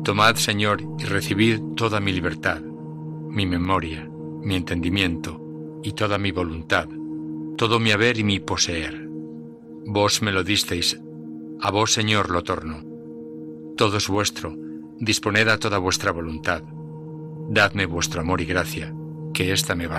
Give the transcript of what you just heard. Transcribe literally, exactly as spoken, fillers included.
Tomad, Señor, y recibid toda mi libertad, mi memoria, mi entendimiento y toda mi voluntad, todo mi haber y mi poseer. Vos me lo disteis, a vos, Señor, lo torno. Todo es vuestro, disponed a toda vuestra voluntad. Dadme vuestro amor y gracia, que ésta me basta.